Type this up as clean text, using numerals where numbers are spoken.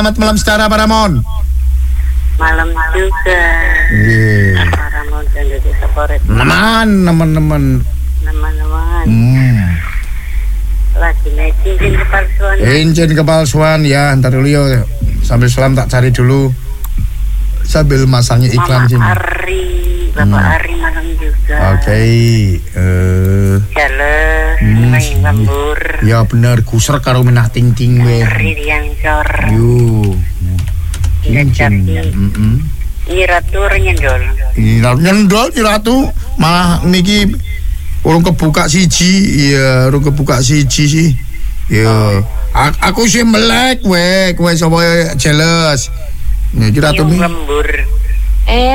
Selamat malam secara Paramon. Malam juga. Iya. Paramon dan jadi favorit. Teman-teman. Teman-teman. Lagi cincin kepalsuan. Cincin kepalsuan ya, ntar dulu ya. Sambil selam tak cari dulu. Sambil masangnya iklan sini. Ari, Bapak Ari malam juga. Oke. Jalan, main lembur. Ya bener, kuser karo minah ting-ting we. Ari diancor. Yo. Cincin. Ini ratu nyendol. Nyendol Ki Ratu. Malah niki urung kebuka siji. Iya, urung kebuka siji sih. Ya. Aku sih melek we, kowe sapa jelas. Niki Ratu mi. Lembur.